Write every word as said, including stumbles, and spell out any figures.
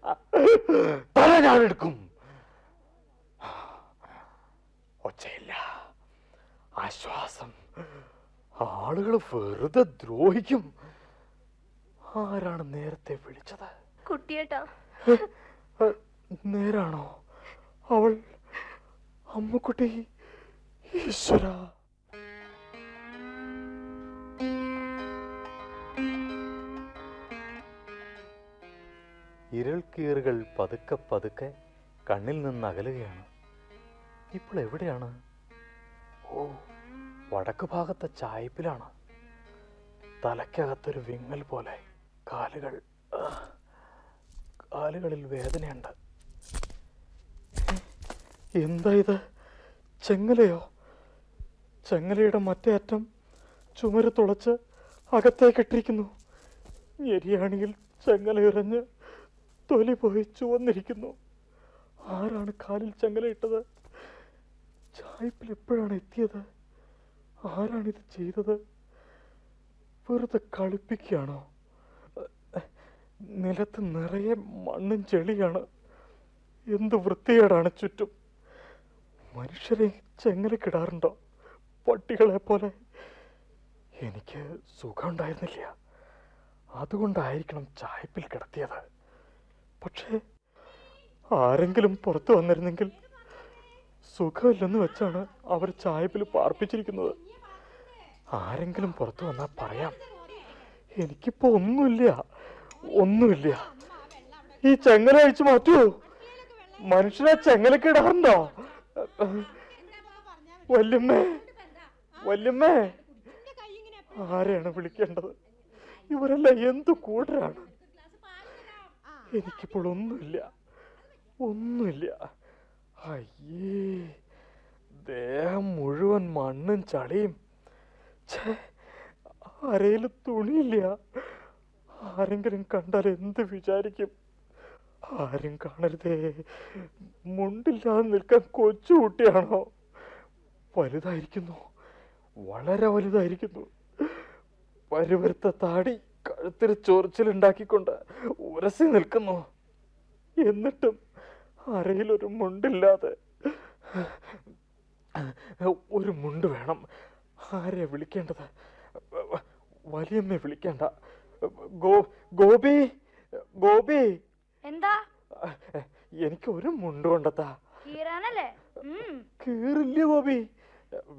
തല ഞാൻ എടുക്കും. ഒച്ചയില്ല, ആശ്വാസം. ആളുകൾ വെറുതെ ദ്രോഹിക്കും. ആരാണ് നേരത്തെ വിളിച്ചത്? കുട്ടിയേട്ടാ. നേരാണോ? അവൾ അമ്മുക്കുട്ടി. ഈശ്വര. ഇരൾക്കീറുകൾ പതുക്കെ പതുക്കെ കണ്ണിൽ നിന്ന് അകലുകയാണ്. ഇപ്പോൾ എവിടെയാണ്? ഓ, വടക്ക് ഭാഗത്തെ ചായ്പിലാണ്. തലയ്ക്കകത്തൊരു വിങ്ങൽ പോലെ. കാലുകൾ കാലുകളിൽ വേദനയുണ്ട്. എന്താ ഇത്? ചെങ്ങലയോ? ചെങ്ങലയുടെ മറ്റേ അറ്റം ചുമര് തുളച്ച് അകത്തേക്കിട്ടിരിക്കുന്നു. എരിയാണിയിൽ ചെങ്ങലയുറഞ്ഞ് തൊലി പോയി ചുവന്നിരിക്കുന്നു. ആരാണ് കാലിൽ ചെങ്ങലയിട്ടത്? ചായ്പിൽ എപ്പോഴാണ് എത്തിയത്? ആരാണിത് ചെയ്തത്? വെറുതെ കളിപ്പിക്കുകയാണോ? നിലത്ത് നിറയെ മണ്ണും ചെളിയാണ്. എന്ത് വൃത്തികേടാണ് ചുറ്റും. മനുഷ്യരെ ചെങ്ങലക്കിടാറുണ്ടോ പട്ടികളെ പോലെ? എനിക്ക് സുഖമുണ്ടായിരുന്നില്ല, അതുകൊണ്ടായിരിക്കണം ചായ്പിൽ കിടത്തിയത്. പക്ഷേ ആരെങ്കിലും പുറത്തു വന്നിരുന്നെങ്കിൽ. സുഖമില്ലെന്ന് വെച്ചാണ് അവർ ചായ്പിൽ പാർപ്പിച്ചിരിക്കുന്നത്. ആരെങ്കിലും പുറത്തു വന്നാൽ പറയാം. എനിക്കിപ്പോ ഒന്നുമില്ല, ഒന്നുമില്ല. ഈ ചെങ്ങല അഴിച്ചു മാറ്റൂ. മനുഷ്യനെ ചെങ്ങലക്കിടാറുണ്ടോ? വല്യമ്മേ, വല്യമ്മേ, ആരെയാണ് വിളിക്കേണ്ടത്? ഇവരെല്ലാം എന്തു കൂട്ടരാണ്. എനിക്കിപ്പോൾ ഒന്നുമില്ല, ഒന്നുമില്ല. അയ്യേ, ദേഹം മുഴുവൻ മണ്ണും ചളിയും. അരയിൽ തുണിയില്ല. ആരെങ്കിലും കണ്ടാൽ എന്ത് വിചാരിക്കും? ആരും കാണരുതേ. മുണ്ടില്ലാതെ നിൽക്കാൻ കൊച്ചുകുട്ടിയാണോ? വലുതായിരിക്കുന്നു, വളരെ വലുതായിരിക്കുന്നു. പരുവരുത്ത താടി കഴുത്തിൽ ചൊറിച്ചിലുണ്ടാക്കിക്കൊണ്ട് ഉരസി നിൽക്കുന്നു. എന്നിട്ടും അരയിലൊരു മുണ്ടില്ലാതെ. ഒരു മുണ്ട് വേണം. ആരെയാ വിളിക്കേണ്ടത്? വലിയമ്മയെ വിളിക്കേണ്ട. ഗോ ഗോപി, ഗോപി. എന്താ? എനിക്ക് ഒരു മുണ്ട് കൊണ്ടത്താ. കീറാനല്ലേ? കീറില്ല ഗോപി.